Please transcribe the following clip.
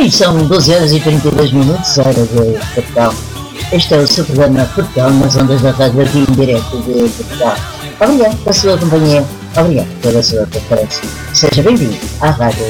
E são 12 horas e 32 minutos, hora de Portugal. Este é o seu programa Portugal nas ondas da rádio aqui em direto de Portugal. Obrigado pela sua companhia, obrigado pela sua preferência. Seja bem-vindo à rádio